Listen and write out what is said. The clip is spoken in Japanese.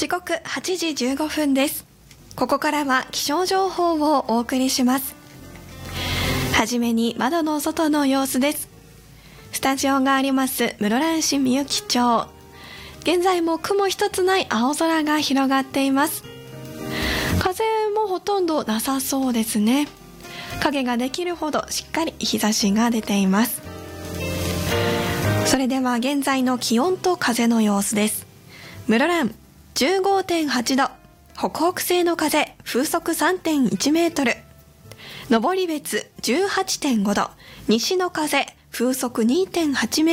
時刻8時15分です。ここからは気象情報をお送りします。はじめに窓の外の様子です。スタジオがあります室蘭市みゆき町、現在も雲一つない青空が広がっています。風もほとんどなさそうですね。影ができるほどしっかり日差しが出ています。それでは現在の気温と風の様子です。室蘭 15.8 度、北北西の風風速 3.1 メートル、登別 18.5 度、西の風風速 2.8 メートル